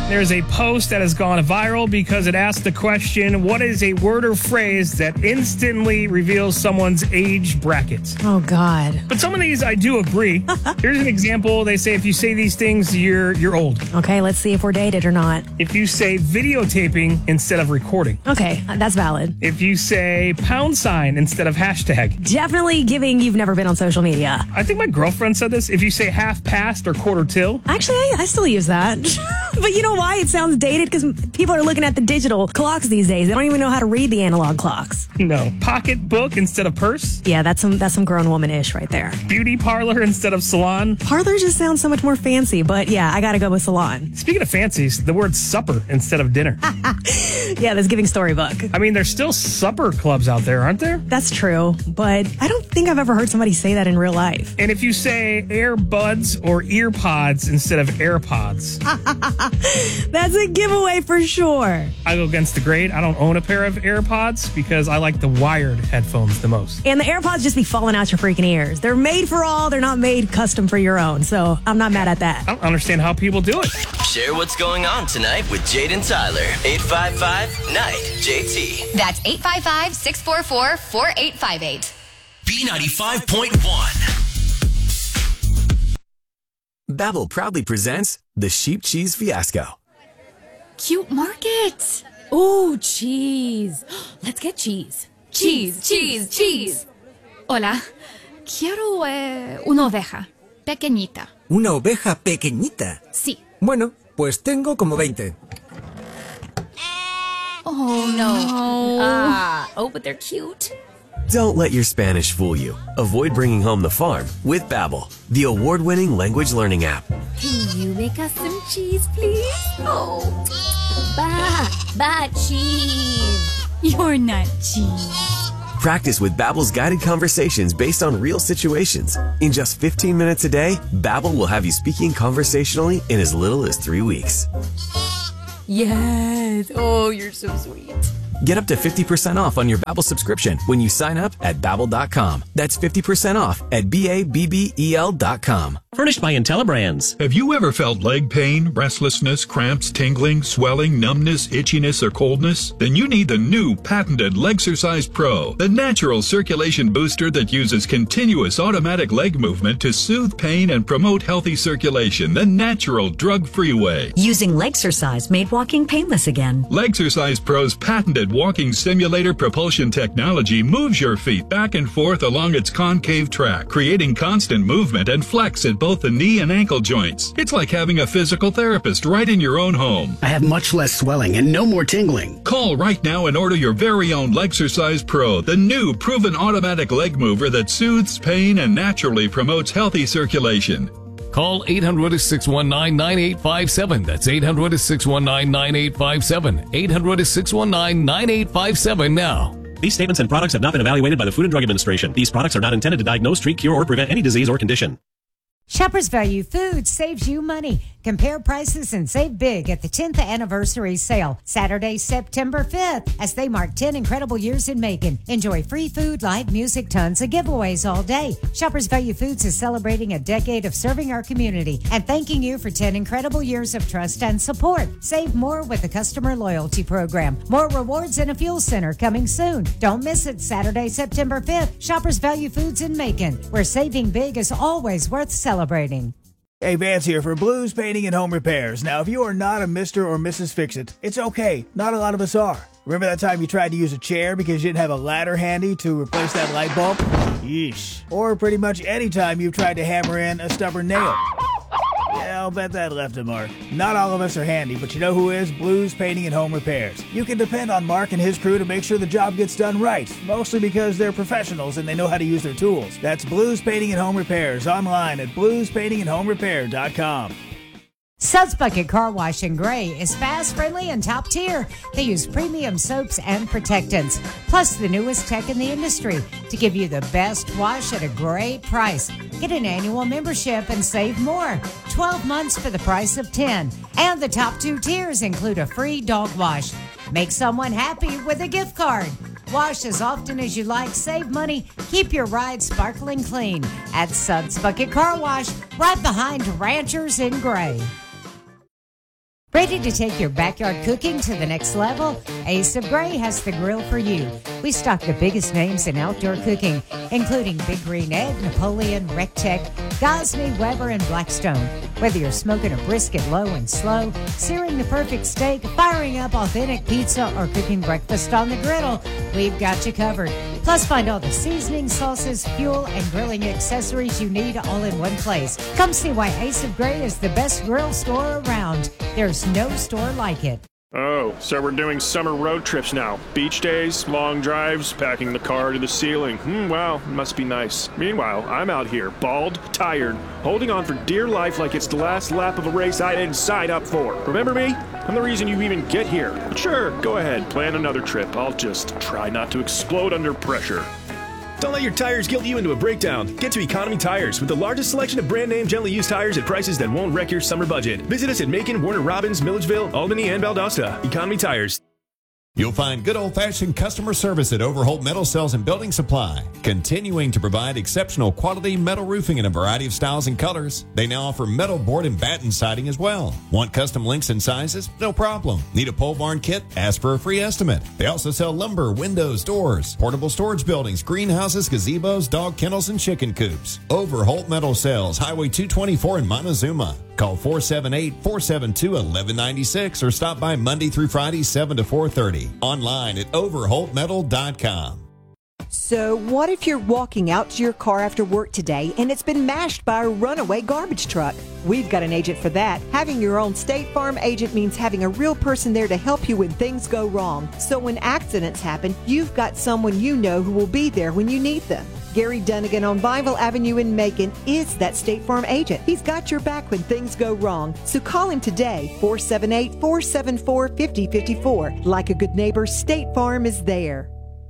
There's a post that has gone viral because it asked the question, what is a word or phrase that instantly reveals someone's age bracket? Oh, God. But some of these I do agree. Here's an example. They say if you say these things, you're old. Okay, let's see if we're dated or not. If you say videotaping instead of recording. Okay, that's valid. If you say pound sign instead of hashtag. Definitely giving you've never been on social media. I think my girlfriend said this. If you say half past or quarter till. Actually, I still use that. But you know why it sounds dated? Because people are looking at the digital clocks these days. They don't even know how to read the analog clocks. No. Pocketbook instead of purse. Yeah, that's some grown woman-ish right there. Beauty parlor instead of salon. Parlor just sounds so much more fancy, but yeah, I gotta go with salon. Speaking of fancies, the word supper instead of dinner. Yeah, that's giving storybook. I mean, there's still supper clubs out there, aren't there? That's true, but I don't think I've ever heard somebody say that in real life. And if you say earbuds or earpods instead of AirPods. That's a giveaway for sure. I go against the grain. I don't own a pair of AirPods because I like the wired headphones the most. And the AirPods just be falling out your freaking ears. They're made for all. They're not made custom for your own. So I'm not mad at that. I don't understand how people do it. Share what's going on tonight with Jade and Tyler. 855-NIGHT. That's 855-644-4858. B95.1. Babbel proudly presents the Sheep Cheese Fiasco. Cute market. Ooh, cheese. Let's get cheese. Cheese. Hola. Quiero una oveja. Pequeñita. ¿Una oveja pequeñita? Sí. Bueno, pues tengo como 20. Oh, no. But they're cute. Don't let your Spanish fool you. Avoid bringing home the farm with Babbel, the award-winning language learning app. Can you make us some cheese, please? Oh, cheese. You're not cheese. Practice with Babbel's guided conversations based on real situations. In just 15 minutes a day, Babbel will have you speaking conversationally in as little as 3 weeks. Yes. Oh, you're so sweet. Get up to 50% off on your Babbel subscription when you sign up at Babbel.com. That's 50% off at BABBEL.com. Furnished by IntelliBrands. Have you ever felt leg pain, restlessness, cramps, tingling, swelling, numbness, itchiness, or coldness? Then you need the new patented Legsercise Pro, the natural circulation booster that uses continuous automatic leg movement to soothe pain and promote healthy circulation the natural, drug-free way. Using Legsercise made walking painless again. Legsercise Pro's patented walking simulator propulsion technology moves your feet back and forth along its concave track, creating constant movement and flex at both the knee and ankle joints. It's like having a physical therapist right in your own home. I have much less swelling and no more tingling. Call right now and order your very own Legsercise Pro, the new proven automatic leg mover that soothes pain and naturally promotes healthy circulation. Call 800-619-9857. That's 800-619-9857. 800-619-9857 now. These statements and products have not been evaluated by the Food and Drug Administration. These products are not intended to diagnose, treat, cure, or prevent any disease or condition. Shoppers Value Foods saves you money. Compare prices and save big at the 10th anniversary sale, Saturday, September 5th, as they mark 10 incredible years in Macon. Enjoy free food, live music, tons of giveaways all day. Shoppers Value Foods is celebrating a decade of serving our community and thanking you for 10 incredible years of trust and support. Save more with the customer loyalty program. More rewards and a fuel center coming soon. Don't miss it, Saturday, September 5th. Shoppers Value Foods in Macon, where saving big is always worth celebrating. Hey, Vance here for Blues Painting and Home Repairs. Now, if you are not a Mr. or Mrs. Fix-It, it's okay. Not a lot of us are. Remember that time you tried to use a chair because you didn't have a ladder handy to replace that light bulb? Yeesh. Or pretty much any time you've tried to hammer in a stubborn nail. Yeah, I'll bet that left a mark. Not all of us are handy, but you know who is? Blues Painting and Home Repairs. You can depend on Mark and his crew to make sure the job gets done right, mostly because they're professionals and they know how to use their tools. That's Blues Painting and Home Repairs online at bluespaintingandhomerepair.com. Suds Bucket Car Wash in Gray is fast, friendly, and top tier. They use premium soaps and protectants, plus the newest tech in the industry to give you the best wash at a great price. Get an annual membership and save more. 12 months for the price of 10. And the top 2 tiers include a free dog wash. Make someone happy with a gift card. Wash as often as you like, save money, keep your ride sparkling clean at Suds Bucket Car Wash, right behind Ranchers in Gray. Ready to take your backyard cooking to the next level? Ace of Grey has the grill for you. We stock the biggest names in outdoor cooking, including Big Green Egg, Napoleon, Rectech, Gosney, Weber, and Blackstone. Whether you're smoking a brisket low and slow, searing the perfect steak, firing up authentic pizza, or cooking breakfast on the griddle, we've got you covered. Plus, find all the seasonings, sauces, fuel, and grilling accessories you need all in one place. Come see why Ace of Grey is the best grill store around. There's no store like it. Oh, so we're doing summer road trips now. Beach days, long drives, packing the car to the ceiling. Wow, must be nice. Meanwhile, I'm out here, bald, tired, holding on for dear life like it's the last lap of a race I didn't sign up for. Remember me? I'm the reason you even get here. But sure, go ahead, plan another trip. I'll just try not to explode under pressure. Don't let your tires guilt you into a breakdown. Get to Economy Tires with the largest selection of brand name gently used tires at prices that won't wreck your summer budget. Visit us at Macon, Warner Robins, Milledgeville, Albany, and Valdosta. Economy Tires. You'll find good old-fashioned customer service at Overholt Metal Sales and Building Supply, continuing to provide exceptional quality metal roofing in a variety of styles and colors. They now offer metal board and batten siding as well. Want custom lengths and sizes? No problem. Need a pole barn kit? Ask for a free estimate. They also sell lumber, windows, doors, portable storage buildings, greenhouses, gazebos, dog kennels, and chicken coops. Overholt Metal Sales, Highway 224 in Montezuma. Call 478-472-1196 or stop by Monday through Friday, 7 to 4:30. Online at overholtmetal.com. So what if you're walking out to your car after work today and it's been mashed by a runaway garbage truck? We've got an agent for that. Having your own State Farm agent means having a real person there to help you when things go wrong. So when accidents happen, you've got someone you know who will be there when you need them. Gary Dunnigan on Bible Avenue in Macon is that State Farm agent. He's got your back when things go wrong. So call him today, 478-474-5054. Like a good neighbor, State Farm is there.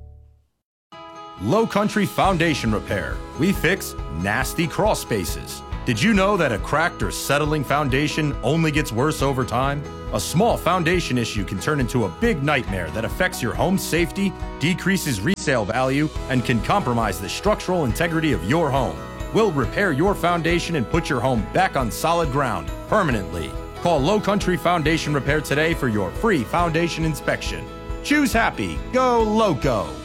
Low Country Foundation Repair. We fix nasty crawl spaces. Did you know that a cracked or settling foundation only gets worse over time? A small foundation issue can turn into a big nightmare that affects your home's safety, decreases resale value, and can compromise the structural integrity of your home. We'll repair your foundation and put your home back on solid ground permanently. Call Low Country Foundation Repair today for your free foundation inspection. Choose happy. Go Loco.